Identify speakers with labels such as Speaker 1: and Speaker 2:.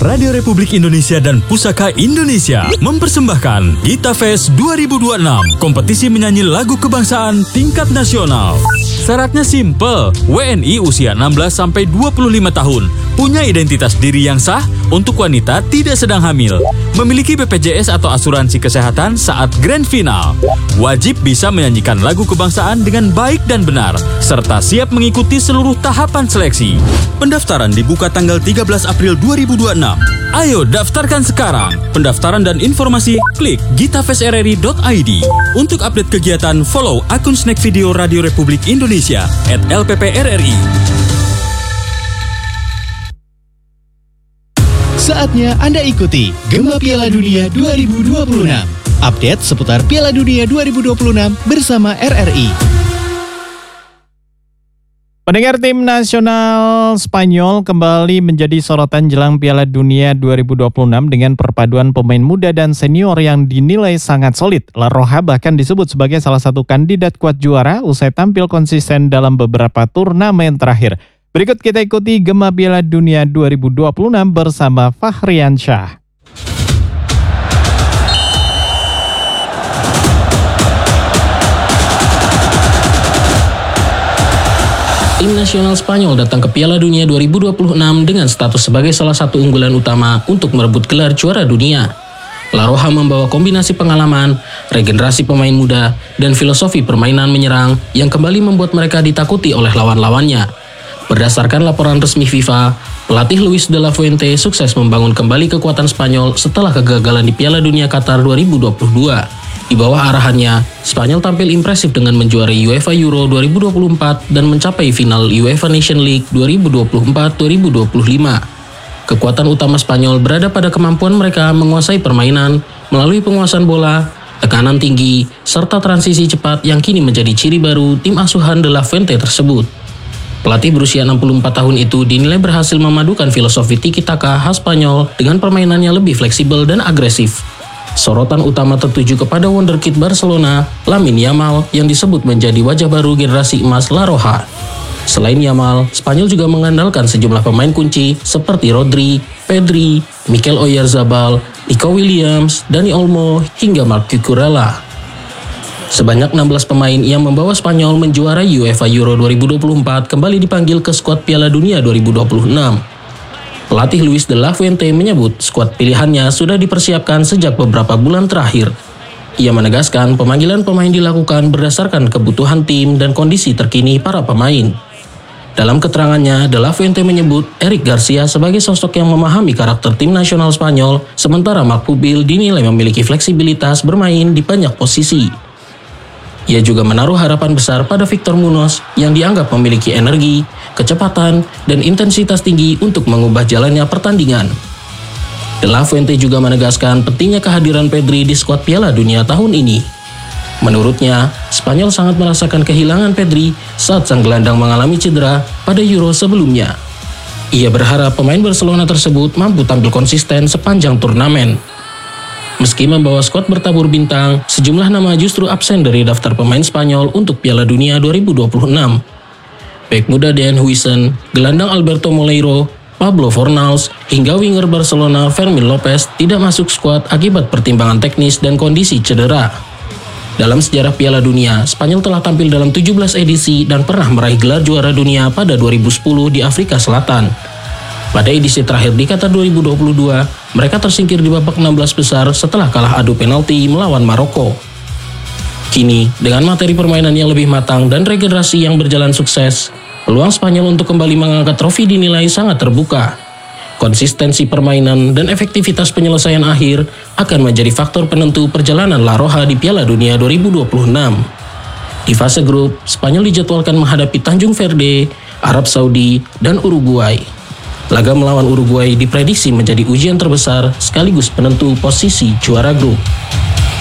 Speaker 1: Radio Republik Indonesia dan Pusaka Indonesia mempersembahkan Gita Fest 2026, kompetisi menyanyi lagu kebangsaan tingkat nasional. Syaratnya simple, WNI usia 16-25 tahun, punya identitas diri yang sah, untuk wanita tidak sedang hamil, memiliki BPJS atau asuransi kesehatan saat grand final, wajib bisa menyanyikan lagu kebangsaan dengan baik dan benar, serta siap mengikuti seluruh tahapan seleksi. Pendaftaran dibuka tanggal 13 April 2026. Ayo daftarkan sekarang. Pendaftaran dan informasi klik gitafestrri.id. Untuk update kegiatan, follow akun Snack Video Radio Republik Indonesia @LPPRRI.
Speaker 2: Saatnya Anda ikuti Gema Piala Dunia 2026. Update seputar Piala Dunia 2026 bersama RRI.
Speaker 3: Pendengar, tim nasional Spanyol kembali menjadi sorotan jelang Piala Dunia 2026 dengan perpaduan pemain muda dan senior yang dinilai sangat solid. La Roja bahkan disebut sebagai salah satu kandidat kuat juara usai tampil konsisten dalam beberapa turnamen terakhir. Berikut kita ikuti Gema Piala Dunia 2026 bersama Fahrian Syah.
Speaker 4: Tim nasional Spanyol datang ke Piala Dunia 2026 dengan status sebagai salah satu unggulan utama untuk merebut gelar juara dunia. La Roja membawa kombinasi pengalaman, regenerasi pemain muda, dan filosofi permainan menyerang yang kembali membuat mereka ditakuti oleh lawan-lawannya. Berdasarkan laporan resmi FIFA, pelatih Luis de la Fuente sukses membangun kembali kekuatan Spanyol setelah kegagalan di Piala Dunia Qatar 2022. Di bawah arahannya, Spanyol tampil impresif dengan menjuarai UEFA Euro 2024 dan mencapai final UEFA Nation League 2024-2025. Kekuatan utama Spanyol berada pada kemampuan mereka menguasai permainan melalui penguasaan bola, tekanan tinggi, serta transisi cepat yang kini menjadi ciri baru tim asuhan de la Fuente tersebut. Pelatih berusia 64 tahun itu dinilai berhasil memadukan filosofi tiki-taka khas Spanyol dengan permainannya lebih fleksibel dan agresif. Sorotan utama tertuju kepada wonderkid Barcelona, Lamine Yamal, yang disebut menjadi wajah baru generasi emas La Roja. Selain Yamal, Spanyol juga mengandalkan sejumlah pemain kunci seperti Rodri, Pedri, Mikel Oyarzabal, Nico Williams, Dani Olmo, hingga Marc Cucurella. Sebanyak 16 pemain yang membawa Spanyol menjuarai UEFA Euro 2024 kembali dipanggil ke skuad Piala Dunia 2026. Pelatih Luis de la Fuente menyebut skuad pilihannya sudah dipersiapkan sejak beberapa bulan terakhir. Ia menegaskan pemanggilan pemain dilakukan berdasarkan kebutuhan tim dan kondisi terkini para pemain. Dalam keterangannya, de la Fuente menyebut Eric Garcia sebagai sosok yang memahami karakter tim nasional Spanyol, sementara Marc Pubil dinilai memiliki fleksibilitas bermain di banyak posisi. Ia juga menaruh harapan besar pada Victor Munoz yang dianggap memiliki energi, kecepatan, dan intensitas tinggi untuk mengubah jalannya pertandingan. De la Fuente juga menegaskan pentingnya kehadiran Pedri di skuad Piala Dunia tahun ini. Menurutnya, Spanyol sangat merasakan kehilangan Pedri saat sang gelandang mengalami cedera pada Euro sebelumnya. Ia berharap pemain Barcelona tersebut mampu tampil konsisten sepanjang turnamen. Meski membawa skuad bertabur bintang, sejumlah nama justru absen dari daftar pemain Spanyol untuk Piala Dunia 2026. Bek muda Dean Huijsen, gelandang Alberto Moleiro, Pablo Fornals, hingga winger Barcelona Fermin Lopez tidak masuk skuad akibat pertimbangan teknis dan kondisi cedera. Dalam sejarah Piala Dunia, Spanyol telah tampil dalam 17 edisi dan pernah meraih gelar juara dunia pada 2010 di Afrika Selatan. Pada edisi terakhir di Qatar 2022, mereka tersingkir di babak 16 besar setelah kalah adu penalti melawan Maroko. Kini, dengan materi permainan yang lebih matang dan regenerasi yang berjalan sukses, peluang Spanyol untuk kembali mengangkat trofi dinilai sangat terbuka. Konsistensi permainan dan efektivitas penyelesaian akhir akan menjadi faktor penentu perjalanan La Roja di Piala Dunia 2026. Di fase grup, Spanyol dijadwalkan menghadapi Tanjung Verde, Arab Saudi, dan Uruguay. Laga melawan Uruguay diprediksi menjadi ujian terbesar sekaligus penentu posisi juara grup.